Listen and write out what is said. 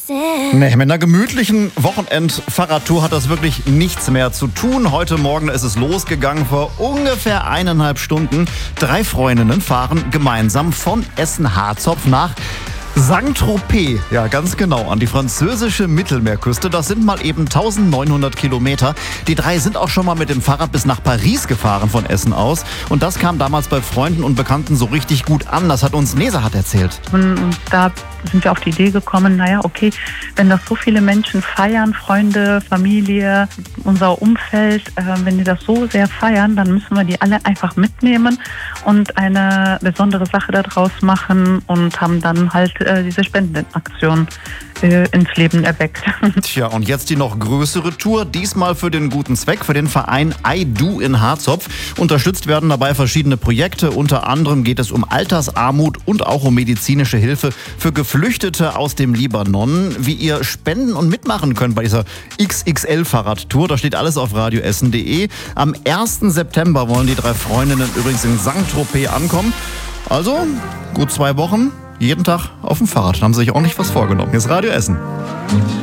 Nee, mit einer gemütlichen Wochenend-Fahrradtour hat das wirklich nichts mehr zu tun. Heute Morgen ist es losgegangen vor ungefähr 1,5 Stunden. 3 Freundinnen fahren gemeinsam von Essen-Harzopf nach Saint-Tropez, ja ganz genau, an die französische Mittelmeerküste. Das sind mal eben 1900 Kilometer. Die 3 sind auch schon mal mit dem Fahrrad bis nach Paris gefahren von Essen aus. Und das kam damals bei Freunden und Bekannten so richtig gut an. Das hat uns Nesahat erzählt. Und da sind wir auf die Idee gekommen, naja, okay, wenn das so viele Menschen feiern, Freunde, Familie, unser Umfeld, wenn die das so sehr feiern, dann müssen wir die alle einfach mitnehmen und eine besondere Sache daraus machen und haben dann halt diese Spendenaktion ins Leben erweckt. Tja, und jetzt die noch größere Tour, diesmal für den guten Zweck, für den Verein I Do in Harzopf. Unterstützt werden dabei verschiedene Projekte, unter anderem geht es um Altersarmut und auch um medizinische Hilfe für Geflüchtete aus dem Libanon. Wie ihr spenden und mitmachen könnt bei dieser XXL-Fahrradtour, da steht alles auf radioessen.de. Am 1. September wollen die 3 Freundinnen übrigens in Saint-Tropez ankommen. Also, gut 2 Wochen. Jeden Tag auf dem Fahrrad. Da haben sie sich auch nicht was vorgenommen. Hier ist Radio Essen.